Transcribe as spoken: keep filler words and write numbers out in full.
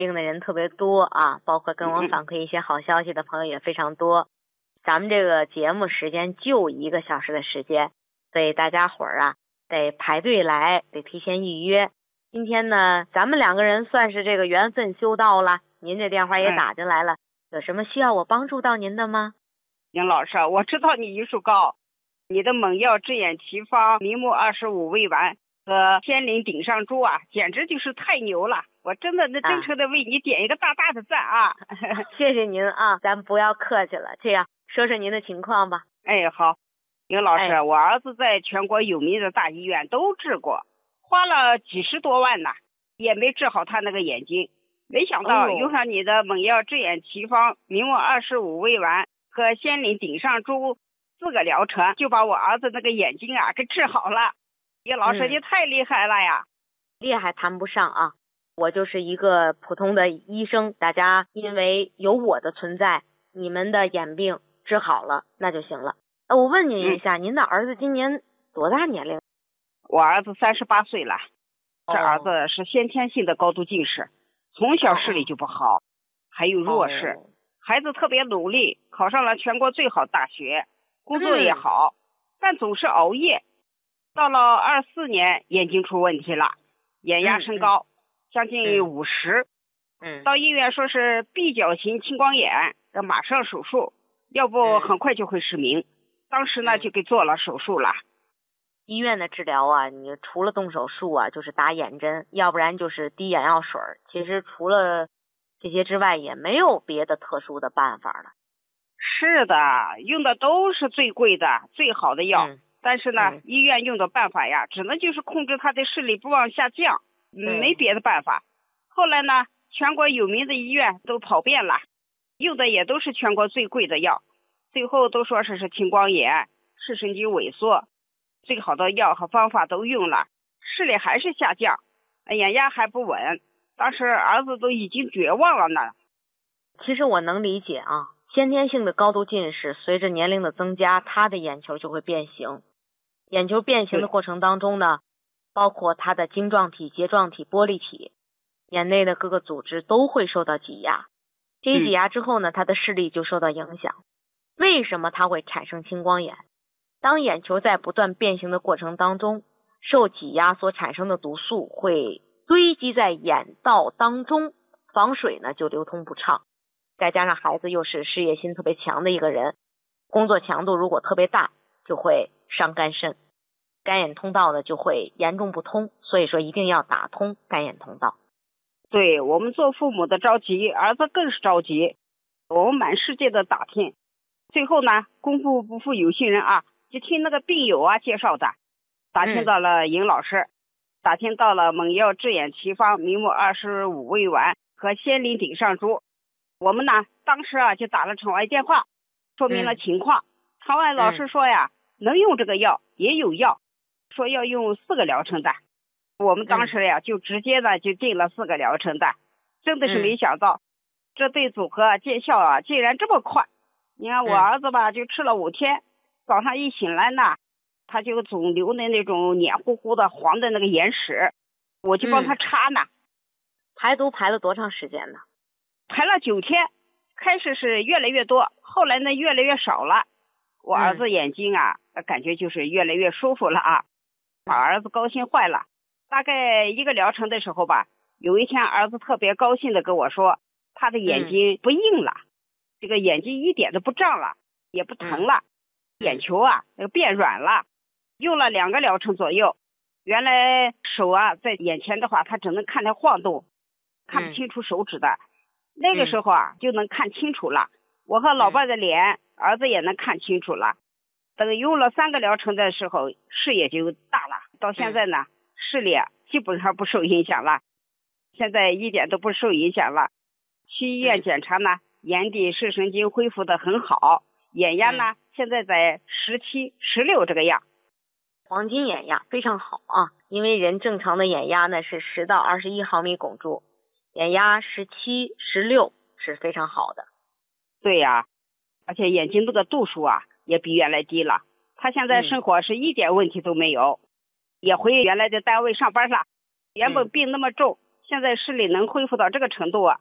病的人特别多啊，包括跟我反馈一些好消息的朋友也非常多。咱们这个节目时间就一个小时的时间，所以大家伙儿啊得排队来，得提前预约。今天呢，咱们两个人算是这个缘分修到了，您这电话也打进来了，有什么需要我帮助到您的吗？ 林老师，我知道你医术高，你的猛药治眼奇方、明目二十五味丸和仙灵顶上珠啊，简直就是太牛了！我真的那真诚的为你点一个大大的赞啊！啊谢谢您啊，咱不要客气了。这样说说您的情况吧。 哎，好，林老师，哎、我儿子在全国有名的大医院都治过，花了几十多万呢，也没治好他那个眼睛。没想到用上你的猛药治眼奇方、明目二十五味丸和仙灵顶上珠四个疗程，就把我儿子那个眼睛啊给治好了。叶老师，嗯、你太厉害了呀！ 厉害谈不上啊，我就是一个普通的医生，大家因为有我的存在，你们的眼病治好了那就行了。呃，我问您一下，嗯、您的儿子今年多大年龄？ 我儿子三十八岁了，这儿子是先天性的高度近视，从小视力就不好，哦、还有弱视。哦、孩子特别努力，考上了全国最好大学，工作也好，嗯、但总是熬夜。到了二四年，眼睛出问题了，眼压升高，嗯、将近五十。嗯，到医院说是闭角型青光眼，要马上手术，要不很快就会失明。嗯、当时呢，就给做了手术了。 医院的治疗啊，你除了动手术啊，就是打眼针，要不然就是滴眼药水。其实除了这些之外，也没有别的特殊的办法了。 是的，用的都是最贵的、最好的药。嗯、但是呢，嗯、医院用的办法呀，只能就是控制他的视力不往下降，嗯、没别的办法。后来呢，全国有名的医院都跑遍了，用的也都是全国最贵的药，最后都说是是青光眼、视神经萎缩。最好的药和方法都用了，视力还是下降，眼压还不稳，当时儿子都已经绝望了呢。 其实我能理解啊，先天性的高度近视，随着年龄的增加，他的眼球就会变形。眼球变形的过程当中呢，包括他的晶状体、睫状体、玻璃体，眼内的各个组织都会受到挤压。这一挤压之后呢，他的视力就受到影响。为什么他会产生青光眼？当眼球在不断变形的过程当中，受挤压所产生的毒素会堆积在眼道当中，房水呢就流通不畅。再加上孩子又是事业心特别强的一个人，工作强度如果特别大，就会伤肝肾，肝眼通道呢就会严重不通，所以说一定要打通肝眼通道。 对，我们做父母的着急，儿子更是着急，我们满世界的打听，最后呢，功夫不负有心人啊，就听那个病友啊介绍的，打听到了尹老师，嗯、打听到了猛药治眼奇方、明目二十五味丸和仙灵顶上珠。我们呢，当时啊就打了场外电话，说明了情况。嗯、场外老师说呀，嗯、能用这个药也有药，说要用四个疗程的。我们当时呀、嗯、就直接呢就定了四个疗程的，真的是没想到，嗯、这对组合见效啊竟然这么快。你看我儿子吧，嗯、就吃了五天。早上一醒来呢，他就总流的那种黏糊糊的黄的那个眼屎，我就帮他擦呢。嗯、 排毒排了多长时间呢？ 排了九天，开始是越来越多，后来呢越来越少了。我儿子眼睛啊，嗯、感觉就是越来越舒服了啊，把儿子高兴坏了。大概一个疗程的时候吧，有一天儿子特别高兴的跟我说，他的眼睛不硬了，嗯、这个眼睛一点都不胀了，也不疼了。嗯眼球啊变软了，用了两个疗程左右，原来手啊在眼前的话他只能看它晃动，看不清楚手指的，嗯、那个时候啊就能看清楚了，我和老伴的脸，嗯、儿子也能看清楚了。等用了三个疗程的时候，视野就大了，到现在呢，嗯、视力基本上不受影响了，现在一点都不受影响了。去医院检查呢，嗯、眼底视神经恢复的很好，眼压呢，嗯、现在在十七、十六这个样， 黄金眼压非常好啊！因为人正常的眼压呢是十到二十一毫米汞柱，眼压十七、十六是非常好的。 对呀、啊，而且眼睛这个度数啊也比原来低了。他现在生活是一点问题都没有，嗯、也回原来的单位上班了。原本病那么重，嗯、 现在视力能恢复到这个程度啊，